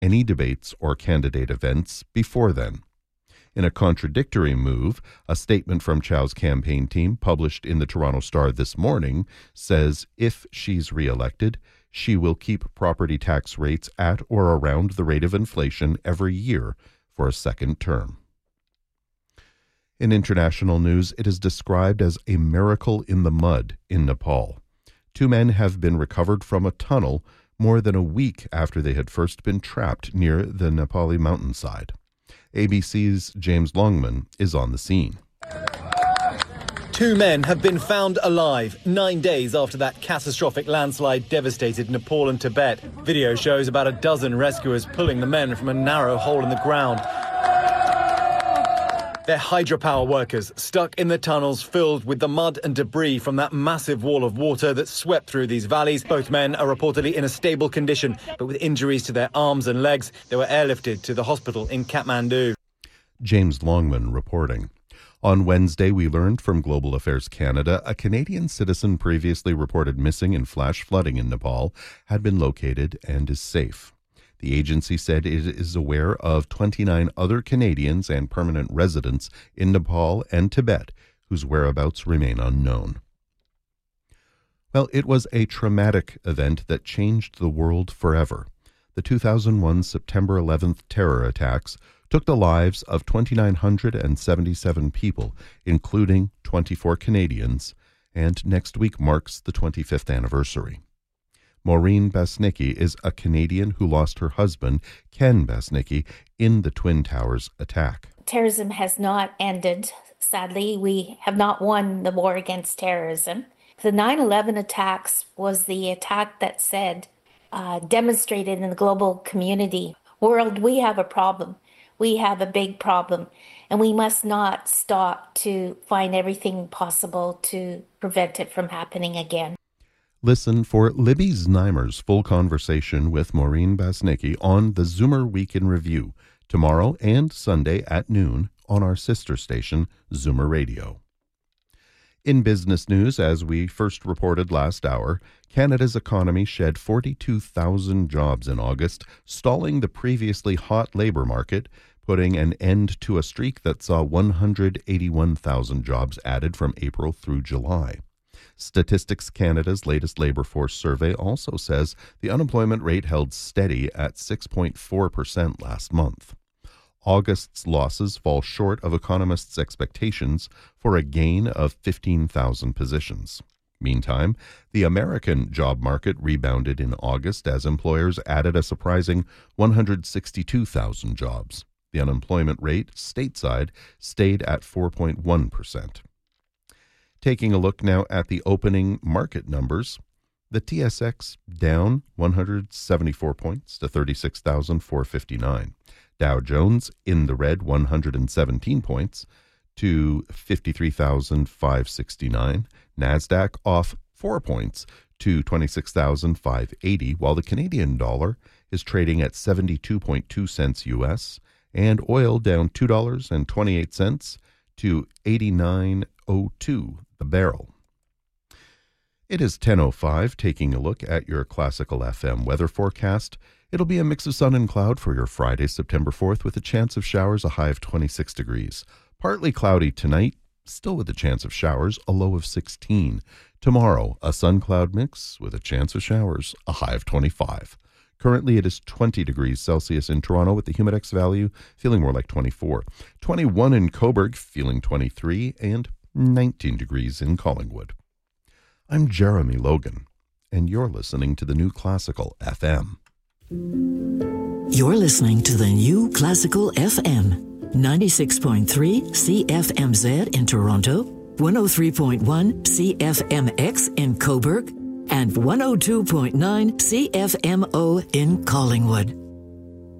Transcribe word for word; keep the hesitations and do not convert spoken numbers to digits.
any debates or candidate events before then. In a contradictory move, a statement from Chow's campaign team published in the Toronto Star this morning says if she's re-elected, she will keep property tax rates at or around the rate of inflation every year for a second term. In international news, it is described as a miracle in the mud in Nepal. Two men have been recovered from a tunnel more than a week after they had first been trapped near the Nepali mountainside. A B C's James Longman is on the scene. Two men have been found alive nine days after that catastrophic landslide devastated Nepal and Tibet. Video shows about a dozen rescuers pulling the men from a narrow hole in the ground. They're hydropower workers stuck in the tunnels filled with the mud and debris from that massive wall of water that swept through these valleys. Both men are reportedly in a stable condition, but with injuries to their arms and legs. They were airlifted to the hospital in Kathmandu. James Longman reporting. On Wednesday, we learned from Global Affairs Canada a Canadian citizen previously reported missing in flash flooding in Nepal had been located and is safe. The agency said it is aware of twenty-nine other Canadians and permanent residents in Nepal and Tibet whose whereabouts remain unknown. Well, it was a traumatic event that changed the world forever. The two thousand one September eleventh terror attacks took the lives of two thousand nine hundred seventy-seven people, including twenty-four Canadians, and next week marks the twenty-fifth anniversary. Maureen Basnicki is a Canadian who lost her husband, Ken Basnicki, in the Twin Towers attack. Terrorism has not ended. Sadly, we have not won the war against terrorism. The nine eleven attacks was the attack that said, uh, demonstrated in the global community, world, we have a problem. We have a big problem, and we must not stop to find everything possible to prevent it from happening again. Listen for Libby Znaimer's full conversation with Maureen Basnicki on the Zoomer Week in Review tomorrow and Sunday at noon on our sister station, Zoomer Radio. In business news, as we first reported last hour, Canada's economy shed forty-two thousand jobs in August, stalling the previously hot labour market, putting an end to a streak that saw one hundred eighty-one thousand jobs added from April through July. Statistics Canada's latest labour force survey also says the unemployment rate held steady at six point four percent last month. August's losses fall short of economists' expectations for a gain of fifteen thousand positions. Meantime, the American job market rebounded in August as employers added a surprising one hundred sixty-two thousand jobs. The unemployment rate stateside stayed at four point one percent. Taking a look now at the opening market numbers, the T S X down one hundred seventy-four points to thirty-six thousand four hundred fifty-nine. Dow Jones in the red one hundred seventeen points to fifty-three thousand five hundred sixty-nine. NASDAQ off four points to twenty-six thousand five hundred eighty, while the Canadian dollar is trading at seventy-two point two cents U S, and oil down two dollars and twenty-eight cents to eighty-nine oh two the barrel. It is ten oh five, taking a look at your Classical F M weather forecast. It'll be a mix of sun and cloud for your Friday, September fourth, with a chance of showers, a high of twenty-six degrees. Partly cloudy tonight, still with a chance of showers, a low of sixteen. Tomorrow, a sun-cloud mix with a chance of showers, a high of twenty-five. Currently, it is twenty degrees Celsius in Toronto with the Humidex value feeling more like twenty-four. twenty-one in Cobourg, feeling twenty-three, and nineteen degrees in Collingwood. I'm Jeremy Logan, and you're listening to the New Classical F M. You're listening to the New Classical F M, ninety-six point three C F M Z in Toronto, one oh three point one C F M X in Cobourg, and one oh two point nine C F M O in Collingwood.